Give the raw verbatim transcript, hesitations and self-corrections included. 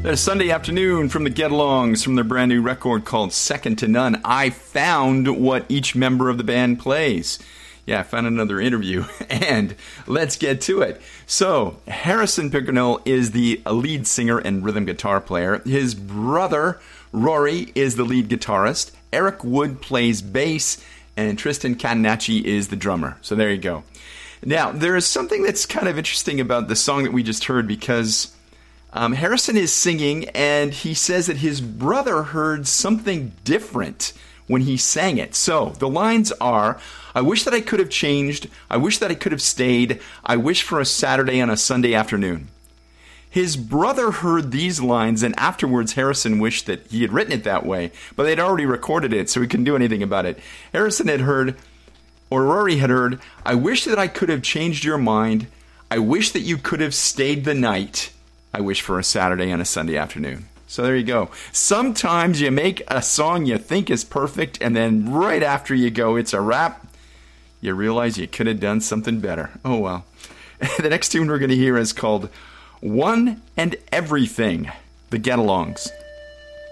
There's Sunday Afternoon from the Get-Alongs from their brand new record called Second to None. I found what each member of the band plays. Yeah, I found another interview, and let's get to it. So, Harrison Pickernell is the lead singer and rhythm guitar player. His brother, Rory, is the lead guitarist. Eric Wood plays bass, and Tristan Catenacci is the drummer. So there you go. Now, there is something that's kind of interesting about the song that we just heard, because Um, Harrison is singing, and he says that his brother heard something different when he sang it. So, the lines are, I wish that I could have changed, I wish that I could have stayed, I wish for a Saturday on a Sunday afternoon. His brother heard these lines, and afterwards Harrison wished that he had written it that way, but they'd already recorded it, so he couldn't do anything about it. Harrison had heard, or Rory had heard, I wish that I could have changed your mind, I wish that you could have stayed the night, I wish for a Saturday and a Sunday afternoon. So there you go. Sometimes you make a song you think is perfect, and then right after you go, it's a wrap, you realize you could have done something better. Oh, well. The next tune we're going to hear is called One and Everything, the Get-Alongs.